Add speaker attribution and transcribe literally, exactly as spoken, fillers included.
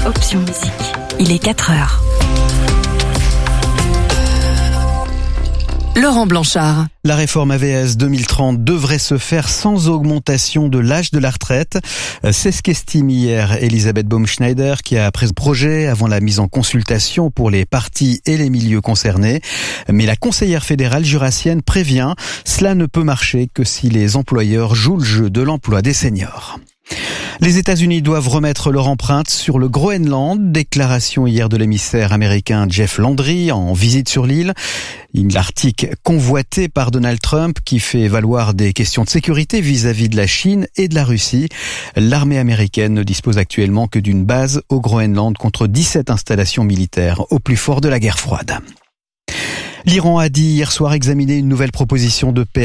Speaker 1: Option Musique. Il est quatre heures. Laurent Blanchard.
Speaker 2: La réforme A V S deux mille trente devrait se faire sans augmentation de l'âge de la retraite. C'est ce qu'estime hier Elisabeth Baumschneider, qui a pris ce projet avant la mise en consultation pour les partis et les milieux concernés. Mais la conseillère fédérale jurassienne prévient, cela ne peut marcher que si les employeurs jouent le jeu de l'emploi des seniors. Les États-Unis doivent remettre leur empreinte sur le Groenland. Déclaration hier de l'émissaire américain Jeff Landry en visite sur l'île. L'Arctique convoité par Donald Trump qui fait valoir des questions de sécurité vis-à-vis de la Chine et de la Russie. L'armée américaine ne dispose actuellement que d'une base au Groenland contre dix-sept installations militaires au plus fort de la guerre froide. L'Iran a dit hier soir examiner une nouvelle proposition de paix